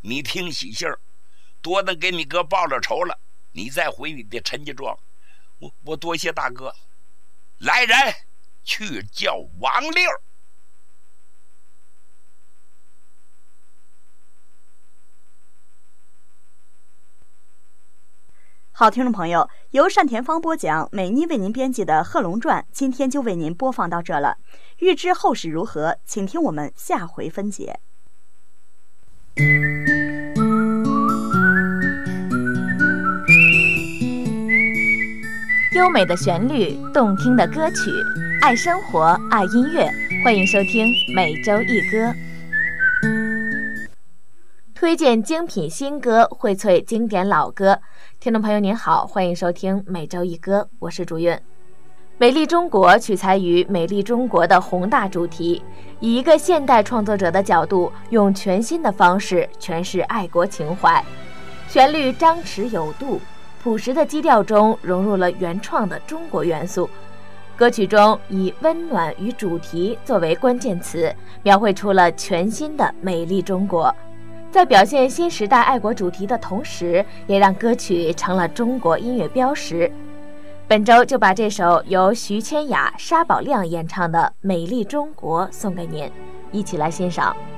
你听喜信儿，多能给你哥报了仇了，你再回你的陈家庄。我多谢大哥。来人，去叫王六。 好，听众朋友，由单田芳播讲，美妮为您编辑的《贺龙传》，今天就为您播放到这了。欲知后事如何，请听我们下回分解。 优美的旋律，动听的歌曲，爱生活，爱音乐，欢迎收听每周一歌。推荐精品新歌，荟萃经典老歌。听众朋友您好，欢迎收听每周一歌，我是朱韵。美丽中国取材于美丽中国的宏大主题，以一个现代创作者的角度，用全新的方式诠释爱国情怀。旋律张弛有度，朴实的基调中融入了原创的中国元素。歌曲中以温暖与主题作为关键词，描绘出了全新的美丽中国。在表现新时代爱国主题的同时，也让歌曲成了中国音乐标识。本周就把这首由徐千雅、沙宝亮演唱的《美丽中国》送给您，一起来欣赏。